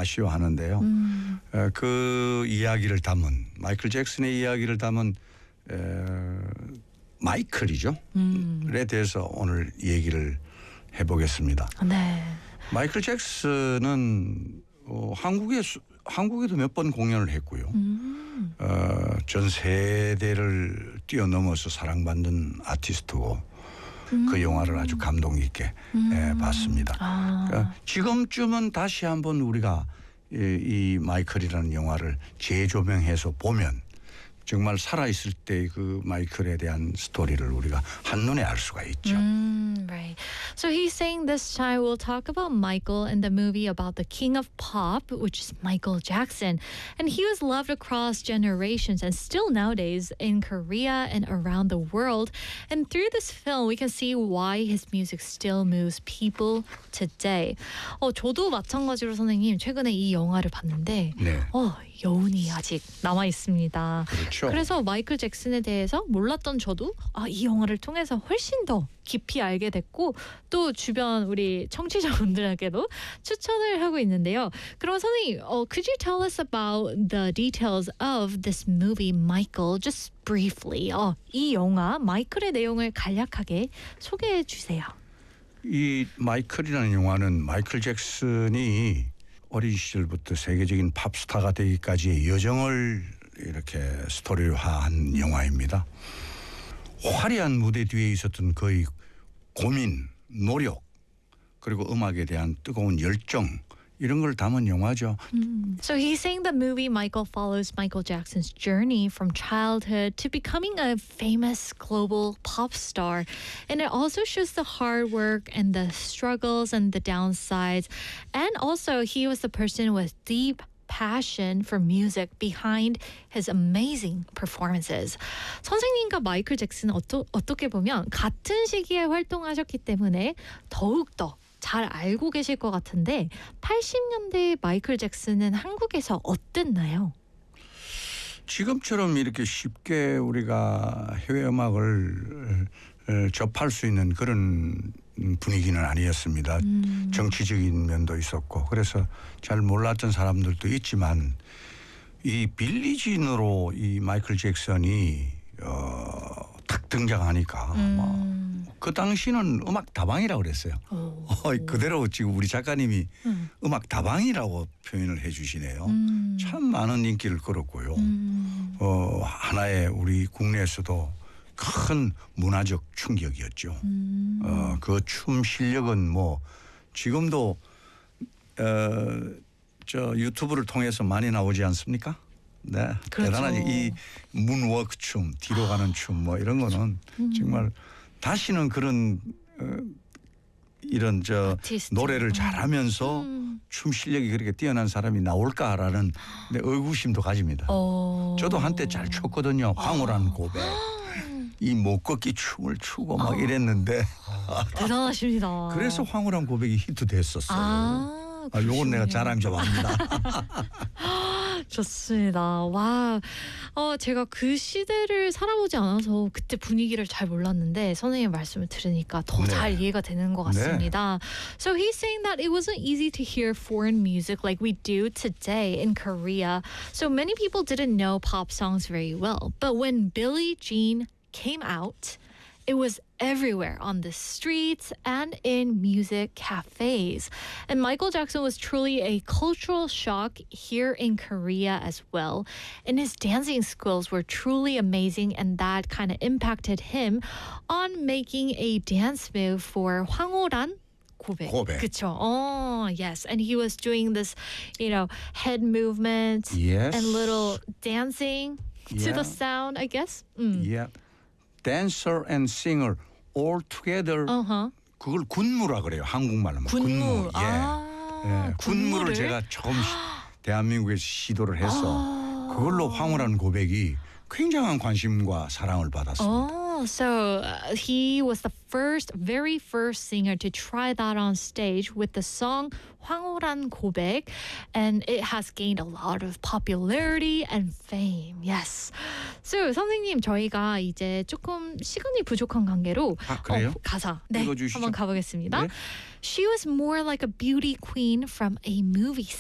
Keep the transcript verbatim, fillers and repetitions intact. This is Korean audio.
아쉬워하는데요. 음. 에, 그 이야기를 담은 마이클 잭슨의 이야기를 담은 에, 마이클이죠. 음. 에 대해서 오늘 얘기를 해보겠습니다. 네. 마이클 잭슨은 어, 한국에 한국에도 몇 번 공연을 했고요. 음. 어, 전 세대를 뛰어넘어서 사랑받는 아티스트고 음. 그 영화를 아주 감동 있게 음. 예, 봤습니다. 아. 그러니까 지금쯤은 다시 한번 우리가 이, 이 마이클이라는 영화를 재조명해서 보면 정말 살아있을 때 그 마이클에 대한 스토리를 우리가 한눈에 알 수가 있죠. Mm, right. So he's saying this time we'll talk about Michael and the movie about the king of pop, which is Michael Jackson. And he was loved across generations and still nowadays in Korea and around the world. And through this film, we can see why his music still moves people today. 어, 저도 마찬가지로 선생님 최근에 이 영화를 봤는데 네. 어, 여운이 아직 남아 있습니다. 그렇죠. 그래서 마이클 잭슨에 대해서 몰랐던 저도 아, 이 영화를 통해서 훨씬 더 깊이 알게 됐고 또 주변 우리 청취자분들에게도 추천을 하고 있는데요. 그럼 선생님, 어, could you tell us about the details of this movie, Michael, just briefly? 어, 이 영화 마이클의 내용을 간략하게 소개해 주세요. 이 마이클이라는 영화는 마이클 잭슨이 어린 시절부터 세계적인 팝스타가 되기까지의 여정을 이렇게 스토리화한 영화입니다. 화려한 무대 뒤에 있었던 그의 고민, 노력, 그리고 음악에 대한 뜨거운 열정 이런 걸 담은 영화죠. Mm. So he's saying the movie Michael follows Michael Jackson's journey from childhood to becoming a famous global pop star. And it also shows the hard work and the struggles and the downsides. And also he was the person with deep passion for music behind his amazing performances. 선생님과 마이클 잭슨은 어떠, 어떻게 보면 같은 시기에 활동하셨기 때문에 더욱더 잘 알고 계실 것 같은데 팔십 년대 마이클 잭슨은 한국에서 어땠나요? 지금처럼 이렇게 쉽게 우리가 해외 음악을 접할 수 있는 그런 분위기는 아니었습니다. 음. 정치적인 면도 있었고 그래서 잘 몰랐던 사람들도 있지만 이 빌리진으로 이 마이클 잭슨이 어, 딱 등장하니까 음. 뭐 그 당시는 음악 다방이라고 그랬어요. 어, 그대로 지금 우리 작가님이 음. 음악 다방이라고 표현을 해주시네요. 음. 참 많은 인기를 끌었고요. 음. 어, 하나의 우리 국내에서도 큰 문화적 충격이었죠. 음. 어, 그 춤 실력은 뭐 지금도 어, 저 유튜브를 통해서 많이 나오지 않습니까? 네, 그렇죠. 대단한 이 문워크 춤, 뒤로 가는 춤 뭐 이런 거는 음. 정말 다시는 그런 어, 이런 저 아티스트. 노래를 잘하면서 음. 춤 실력이 그렇게 뛰어난 사람이 나올까라는 내 의구심도 가집니다. 오. 저도 한때 잘 췄거든요. 황홀한 고백. 이 못 걷기 춤을 추고 막 아. 이랬는데 대단하십니다. 그래서 황홀한 고백이 히트됐었어요. 아, 아, 요건 내가 자랑 좀 합니다. 좋습니다. 와, 어, 제가 그 시대를 살아보지 않아서 그때 분위기를 잘 몰랐는데 선생님 말씀을 들으니까 더 잘 네. 이해가 되는 것 같습니다. 네. So he's saying that it wasn't easy to hear foreign music like we do today in Korea. So many people didn't know pop songs very well. But when Billie Jean came out, it was everywhere on the streets and in music cafes. And Michael Jackson was truly a cultural shock here in Korea as well. And his dancing skills were truly amazing, and that kind of impacted him on making a dance move for 황홀한 고백. 고백. 그쵸. Oh, yes. And he was doing this, you know, head movement yes. and little dancing yeah. to the sound, I guess. Mm. Yeah. Dancer and singer all together. Uh-huh. 그걸 군무라 그래요. 한국말로. 군무. 군무. 예. 아, 예. 군무를 제가 처음 시, 대한민국에서 시도를 해서 아. 그걸로 황홀한 고백이 굉장한 관심과 사랑을 받았습니다. Oh, so uh, he was the first, very first singer to try that on stage with the song 황홀한 고백, and it has gained a lot of popularity and fame. Yes. So 선생님, 저희가 이제 조금 시간이 부족한 관계로 아, 그래요? 어, 가사 네, 읽어주시죠. 한번 가보겠습니다. 네? She was more like a beauty queen from a movie